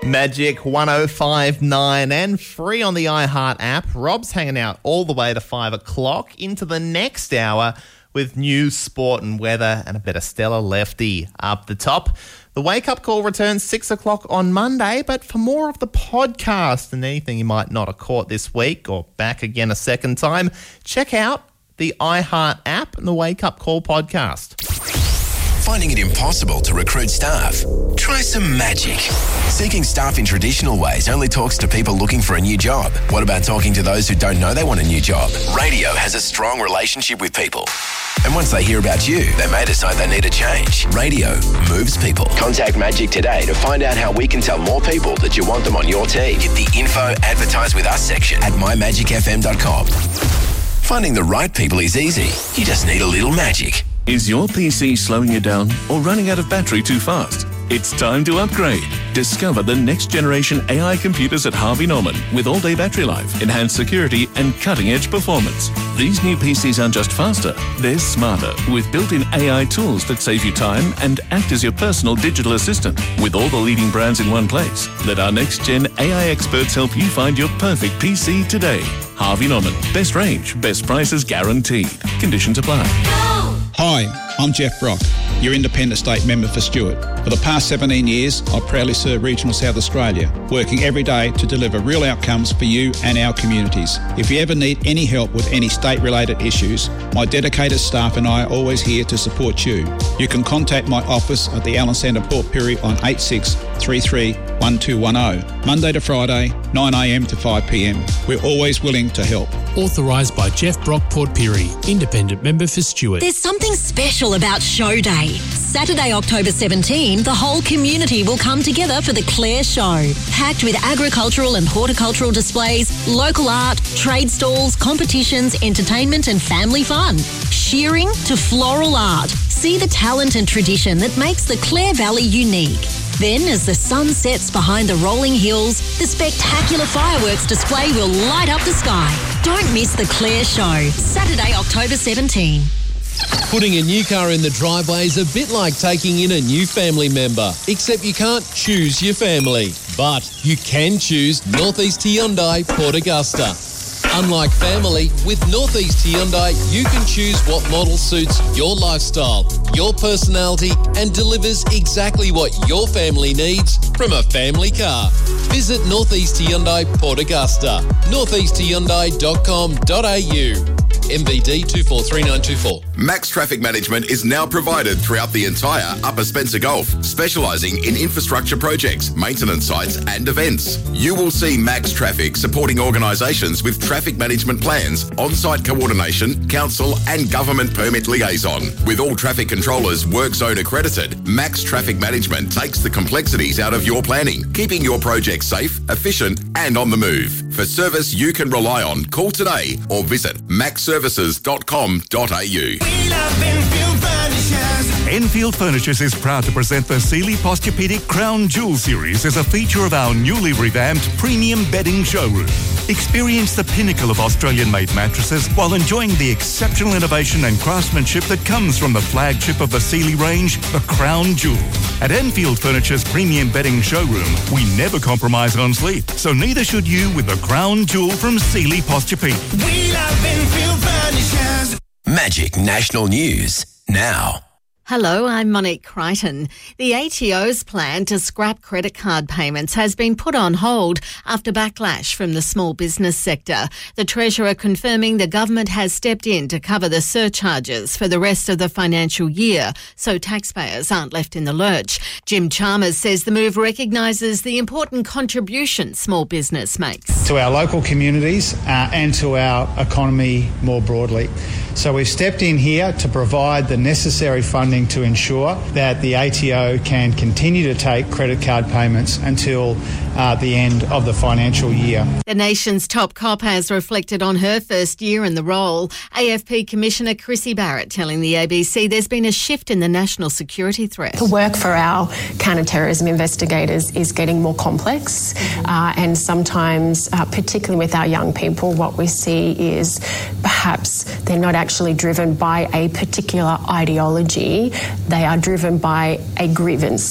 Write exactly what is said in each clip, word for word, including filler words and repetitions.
Magic one oh five point nine and free on the iHeart app. Rob's hanging out all the way to five o'clock into the next hour with news, sport and weather and a bit of Stella Lefty up the top. The wake-up call returns six o'clock on Monday, but for more of the podcast and anything you might not have caught this week or back again a second time, check out the iHeart app and the Wake Up Call podcast. Finding it impossible to recruit staff? Try some magic. Seeking staff in traditional ways only talks to people looking for a new job. What about talking to those who don't know they want a new job? Radio has a strong relationship with people. And once they hear about you, they may decide they need a change. Radio moves people. Contact Magic today to find out how we can tell more people that you want them on your team. Hit the info advertise with us section at my magic f m dot com. Finding the right people is easy. You just need a little magic. Is your P C slowing you down or running out of battery too fast? It's time to upgrade. Discover the next generation A I computers at Harvey Norman with all-day battery life, enhanced security and cutting-edge performance. These new P Cs aren't just faster, they're smarter with built-in A I tools that save you time and act as your personal digital assistant. With all the leading brands in one place, let our next-gen A I experts help you find your perfect P C today. Harvey Norman. Best range, best prices guaranteed. Conditions apply. Hi, I'm Jeff Brock, your Independent State Member for Stewart. For the past seventeen years, I've proudly served Regional South Australia, working every day to deliver real outcomes for you and our communities. If you ever need any help with any state-related issues, my dedicated staff and I are always here to support you. You can contact my office at the Allen Centre Port Pirie on eight six three three one two one zero, Monday to Friday, nine a m to five p m. We're always willing to help. Authorised by Jeff Brock Port Pirie, Independent Member for Stewart. There's something special about Show Day. Saturday, October seventeenth, the whole community will come together for the Clare Show. Packed with agricultural and horticultural displays, local art, trade stalls, competitions, entertainment and family fun. Shearing to floral art. See the talent and tradition that makes the Clare Valley unique. Then, as the sun sets behind the rolling hills, the spectacular fireworks display will light up the sky. Don't miss the Clare Show, Saturday, October seventeenth. Putting a new car in the driveway is a bit like taking in a new family member, except you can't choose your family. But you can choose North East Hyundai Port Augusta. Unlike family, with North East Hyundai, you can choose what model suits your lifestyle, your personality, and delivers exactly what your family needs from a family car. Visit North East Hyundai Port Augusta, north east hyundai dot com dot a u. M B D two four three nine two four. Max Traffic Management is now provided throughout the entire Upper Spencer Gulf, specialising in infrastructure projects, maintenance sites and events. You will see Max Traffic supporting organisations with traffic management plans, on-site coordination, council and government permit liaison. With all traffic controllers work zone accredited, Max Traffic Management takes the complexities out of your planning, keeping your project safe, efficient and on the move. For service you can rely on, call today or visit max services dot com dot a u. We love Enfield Furnishers. Enfield Furnishers is proud to present the Sealy Posturepedic Crown Jewel Series as a feature of our newly revamped premium bedding showroom. Experience the pinnacle of Australian-made mattresses while enjoying the exceptional innovation and craftsmanship that comes from the flagship of the Sealy range, the Crown Jewel. At Enfield Furniture's premium bedding showroom, we never compromise on sleep, so neither should you with the Crown Jewel from Sealy Posturepedic. We love Enfield Furnishers. Magic National News now. Hello, I'm Monique Crichton. The A T O's plan to scrap credit card payments has been put on hold after backlash from the small business sector. The Treasurer confirming the government has stepped in to cover the surcharges for the rest of the financial year, so taxpayers aren't left in the lurch. Jim Chalmers says the move recognises the important contribution small business makes to our local communities uh, and to our economy more broadly. So we've stepped in here to provide the necessary funding to ensure that the A T O can continue to take credit card payments until uh, the end of the financial year. The nation's top cop has reflected on her first year in the role. A F P Commissioner Chrissy Barrett telling the A B C there's been a shift in the national security threat. The work for our counter-terrorism investigators is getting more complex uh, and sometimes, uh, particularly with our young people, what we see is perhaps they're not actually driven by a particular ideology. They are driven by a grievance.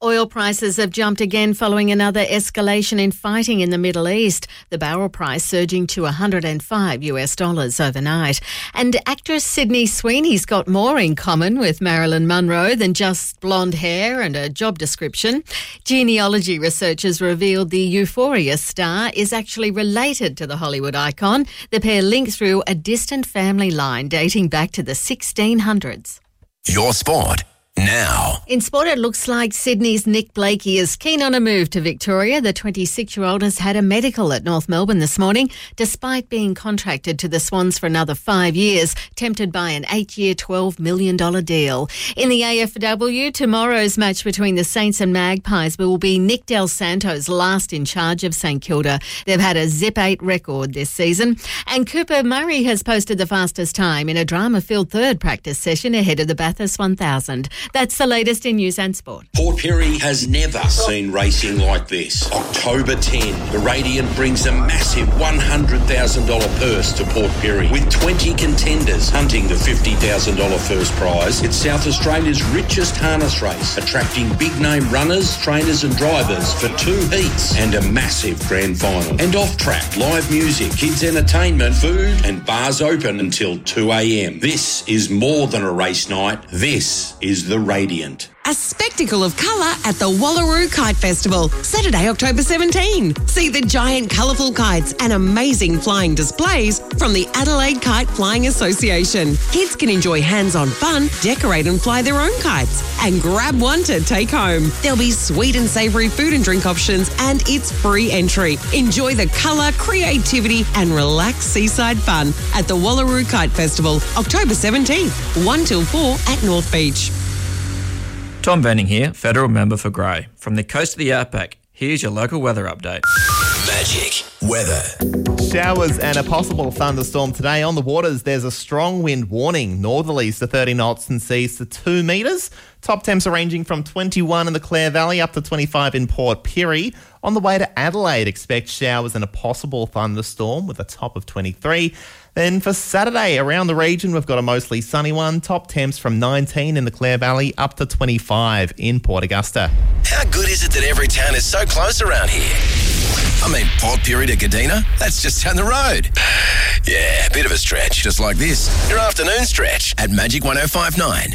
Oil prices have jumped again following another escalation in fighting in the Middle East. The barrel price surging to one hundred five US dollars overnight. And actress Sydney Sweeney's got more in common with Marilyn Monroe than just blonde hair and a job description. Genealogy researchers revealed the Euphoria star is actually related to the Hollywood icon. The pair linked through a distant family line dating back to the sixteen hundreds. Your sport now. In sport, it looks like Sydney's Nick Blakey is keen on a move to Victoria. The twenty-six-year-old has had a medical at North Melbourne this morning, despite being contracted to the Swans for another five years, tempted by an eight-year, twelve million dollars deal. In the A F W, tomorrow's match between the Saints and Magpies will be Nick Del Santo's last in charge of St Kilda. They've had a zip eight record this season. And Cooper Murray has posted the fastest time in a drama-filled third practice session ahead of the Bathurst one thousand. That's the latest in news and sport. Port Pirie has never seen racing like this. October tenth, the Radiant brings a massive one hundred thousand dollars purse to Port Pirie, with twenty contenders hunting the fifty thousand dollars first prize. It's South Australia's richest harness race, attracting big-name runners, trainers and drivers for two heats and a massive grand final. And off-track, live music, kids' entertainment, food and bars open until two a.m. This is more than a race night. This is the Radiant. A spectacle of colour at the Wallaroo Kite Festival, Saturday, October seventeenth. See the giant colourful kites and amazing flying displays from the Adelaide Kite Flying Association. Kids can enjoy hands-on fun, decorate and fly their own kites, and grab one to take home. There'll be sweet and savoury food and drink options, and it's free entry. Enjoy the colour, creativity and relaxed seaside fun at the Wallaroo Kite Festival, October seventeenth, one till four at North Beach. Tom Venning here, Federal Member for Grey. From the coast of the outback, here's your local weather update. Magic weather. Showers and a possible thunderstorm today. On the waters, there's a strong wind warning. Northerlies to thirty knots and seas to two metres. Top temps are ranging from twenty-one in the Clare Valley up to twenty-five in Port Pirie. On the way to Adelaide, expect showers and a possible thunderstorm with a top of twenty-three. Then for Saturday, around the region, we've got a mostly sunny one. Top temps from nineteen in the Clare Valley up to twenty-five in Port Augusta. How good is it that every town is so close around here? I mean, Port Pirie to Kadina? That's just down the road. Yeah, a bit of a stretch, just like this. Your afternoon stretch at Magic one oh five point nine.